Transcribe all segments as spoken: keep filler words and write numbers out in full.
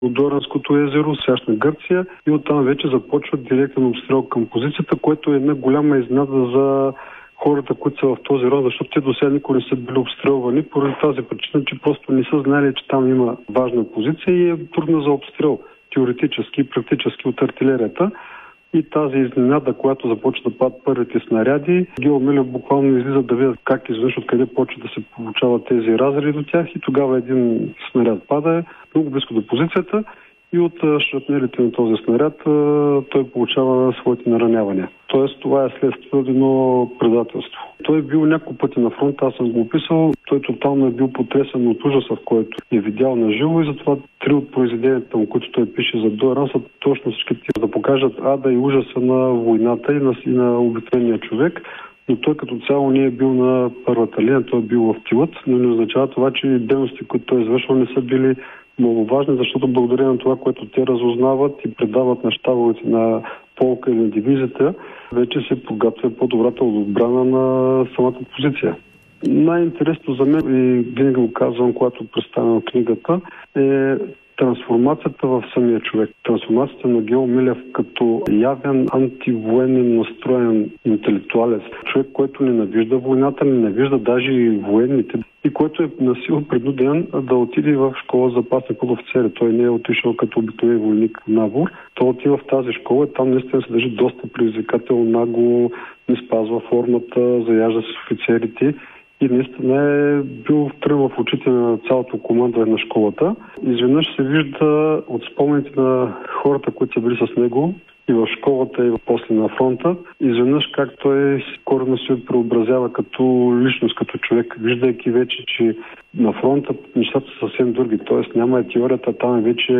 от Доранското езеро, Сящна Гърция, и оттам вече започва директен обстрел към позицията, което е една голяма изненада за хората, които са в този район, защото те до сега никога не са били обстрелвани, поради тази причина, че просто не са знали, че там има важна позиция и е трудна за обстрел, теоретически и практически от артилерията. И тази изненада, която започва да падат първите снаряди, Гео Милев буквално излиза да видят как изведнъж откъде почва да се получават тези разреди до тях, и тогава един снаряд пада много близко до позицията и от шрапнелите на този снаряд той получава своите наранявания. Тоест това е следствие от едно предателство. Той е бил няколко пъти на фронта, аз съм го описал. Той тотално е бил потресен от ужаса, в който е видял на живо, и затова три от произведенията му, които той пише за Дойран, са точно всички да покажат ада и ужаса на войната и на, и на обикновения човек. Но той като цяло не е бил на първата линия, той е бил в тилът, но не означава това, че дейности, които той е извършвал, не са били много важни, защото благодарение на това, което те разузнават и предават на щабовете на полка или на дивизията, вече се подготвя по-добрата отбрана на самата позиция. Най-интересно за мен, и винаги го казвам, когато представям книгата, е трансформацията в самия човек. Трансформацията на Гео Милев като явен антивоенен настроен интелектуалец. Човек, който ненавижда войната, ненавижда даже и военните, и който е насилно принуден да отиде в школа за запасни подофицери. Той не е отишъл като обикновен войник в набор. Той отива в тази школа и там наистина се държи доста предизвикателно, нагло, не спазва формата, заяжда се с офицерите. И наистина е бил трън в очите на цялото командване на школата. Изведнъж се вижда от спомените на хората, които са били с него и в школата, и после на фронта, изведнъж как той коренно се преобразява като личност, като човек, виждайки вече, че на фронта нещата са съвсем други. Тоест няма е теорията, там е вече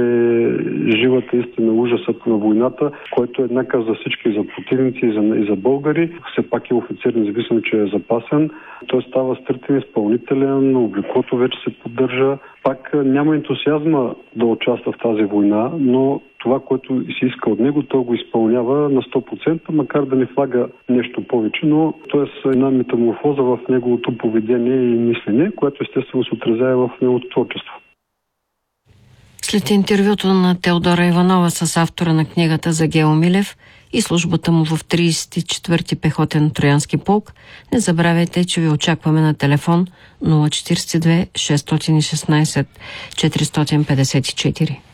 живата истина, ужасът на войната, който е еднакъв за всички, за противници и за, и за българи. Все пак е офицер, независимо, че е запасен. Той става стриктен, изпълнителен, облеклото вече се поддържа. Пак няма ентусиазма да участва в тази война, но това, което се иска от него, той го изпълнява на сто процента, макар да не влага нещо повече, но то е една метаморфоза в неговото поведение и мислене, което естествено се отразява в неговото творчество. След интервюто на Теодора Иванова с автора на книгата за Гео Милев и службата му в тридесет и четвърти пехотен троянски полк, не забравяйте, че ви очакваме на телефон нула четиридесет и две шестстотин и шестнадесет четиристотин петдесет и четири.